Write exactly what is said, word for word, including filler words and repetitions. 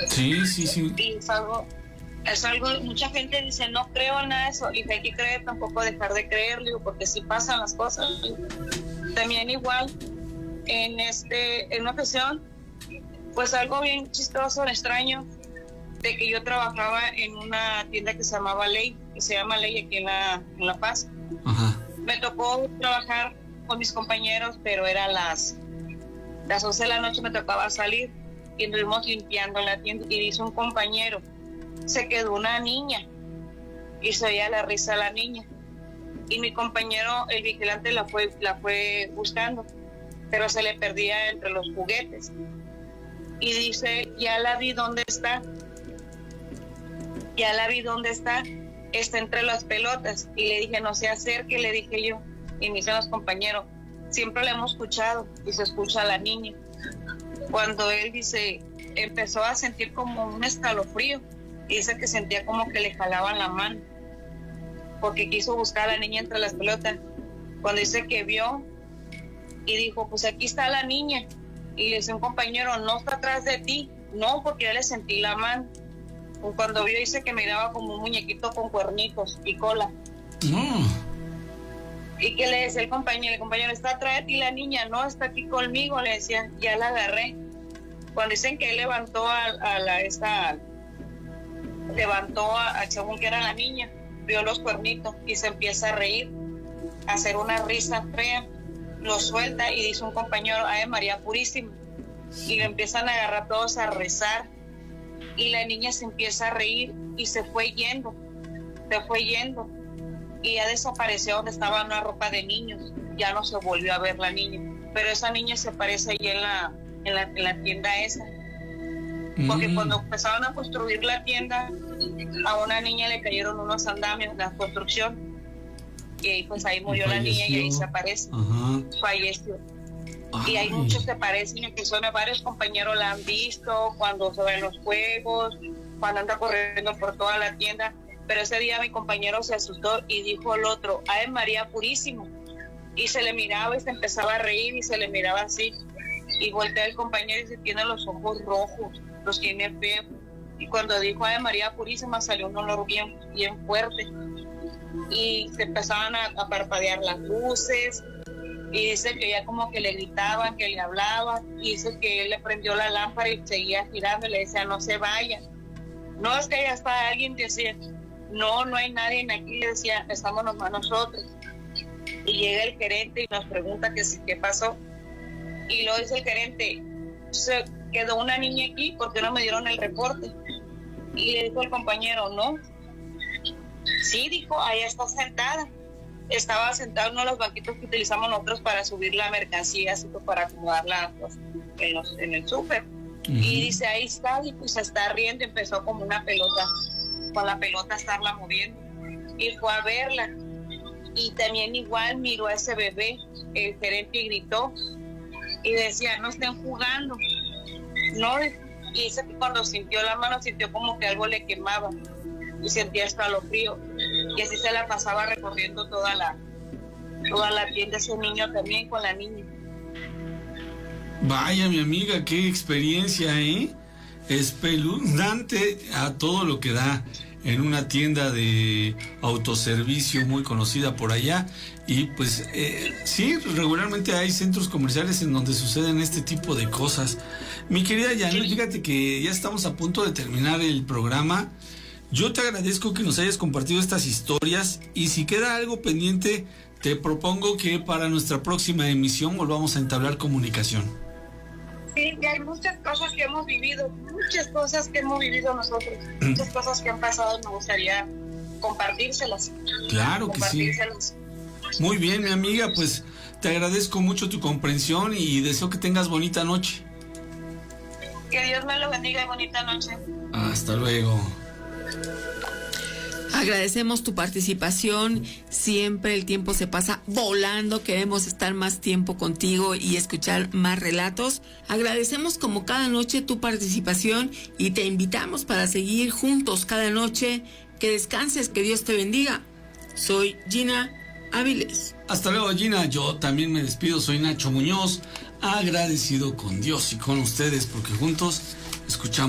Sí, sí, sí. Y es algo, es algo, mucha gente dice, no creo en nada de eso, y hay que creer, tampoco dejar de creer, digo, porque sí pasan las cosas. También igual, en este, en una ocasión, pues algo bien chistoso, extraño, de que yo trabajaba en una tienda que se llamaba Ley, que se llama Ley aquí en La, en La Paz. Ajá. Me tocó trabajar con mis compañeros, pero era las, las once de la noche, me tocaba salir y estuvimos limpiando la tienda y dice un compañero, se quedó una niña y se oía la risa de la niña y mi compañero, el vigilante, la fue, la fue buscando, pero se le perdía entre los juguetes y dice, ya la vi dónde está, ya la vi dónde está, está entre las pelotas. Y le dije, no se acerque, le dije yo. Y me dicen los compañeros, siempre la hemos escuchado y se escucha a la niña. Cuando él dice, empezó a sentir como un escalofrío y dice que sentía como que le jalaban la mano porque quiso buscar a la niña entre las pelotas. Cuando dice que vio y dijo, pues aquí está la niña, y le dice un compañero, no está atrás de ti. No, porque yo le sentí la mano. Cuando vio, dice que miraba como un muñequito con cuernitos y cola. No. Y que le decía el compañero, el compañero, ¿está atrás de ti la niña? No, está aquí conmigo, le decía, ya la agarré. Cuando dicen que él levantó a, a la, esta, levantó a, a según que era la niña, vio los cuernitos y se empieza a reír, a hacer una risa fea, lo suelta y dice un compañero, ay María Purísima, y lo empiezan a agarrar todos a rezar. Y la niña se empieza a reír y se fue yendo, se fue yendo y ya desapareció donde estaba una ropa de niños, ya no se volvió a ver la niña, pero esa niña se aparece ahí en la, en la, en la tienda esa, porque mm. cuando empezaron a construir la tienda, a una niña le cayeron unos andamios, la construcción, y pues ahí murió la niña y ahí se aparece. Ajá. Falleció. Ay. Y hay muchos que parecen que son varios compañeros la han visto cuando se ven los juegos, cuando anda corriendo por toda la tienda, pero ese día mi compañero se asustó y dijo el otro, ay María Purísima, y se le miraba y se empezaba a reír y se le miraba así, y voltea el compañero y se tiene los ojos rojos, los tiene feos, y cuando dijo ay María Purísima salió un olor bien, bien fuerte, y se empezaban a, a parpadear las luces. Y dice que ya como que le gritaban, que le hablaban, y dice que él le prendió la lámpara y seguía girando y le decía, no se vayan. No, es que ya está alguien, decía, no, no hay nadie aquí, le decía, estamos nomás nosotros. Y llega el gerente y nos pregunta que qué pasó. Y luego dice el gerente, se quedó una niña aquí, ¿por qué no me dieron el reporte? Y le dijo el compañero, no. Sí, dijo, allá está sentada. Estaba sentado en uno de los banquitos que utilizamos nosotros para subir la mercancía, así pues, para acomodarla pues, en, los, en el súper. Uh-huh. Y dice, ahí está, y pues se está riendo, empezó como una pelota, con la pelota a estarla moviendo. Y fue a verla. Y también igual miró a ese bebé, el gerente gritó, y decía, no estén jugando. No, y dice que cuando sintió la mano, sintió como que algo le quemaba. Y sentía escalofrío y así se la pasaba recorriendo toda la toda la tienda ese niño también con la niña. Vaya mi amiga, qué experiencia, ¿eh? Espeluznante a todo lo que da en una tienda de autoservicio muy conocida por allá. Y pues eh, sí, regularmente hay centros comerciales en donde suceden este tipo de cosas. Mi querida Janel, fíjate que ya estamos a punto de terminar el programa. Yo te agradezco que nos hayas compartido estas historias y si queda algo pendiente, te propongo que para nuestra próxima emisión volvamos a entablar comunicación. Sí, y hay muchas cosas que hemos vivido, muchas cosas que hemos vivido nosotros, muchas cosas que han pasado, me gustaría compartírselas. Claro que compartírselas. Sí. Muy bien, mi amiga, pues te agradezco mucho tu comprensión y deseo que tengas bonita noche. Que Dios me lo bendiga y bonita noche. Hasta luego. Agradecemos tu participación, siempre el tiempo se pasa volando, queremos estar más tiempo contigo y escuchar más relatos. Agradecemos como cada noche tu participación y te invitamos para seguir juntos cada noche. Que descanses, que Dios te bendiga. Soy Gina Áviles. Hasta luego, Gina. Yo también me despido, soy Nacho Muñoz, agradecido con Dios y con ustedes porque juntos escuchamos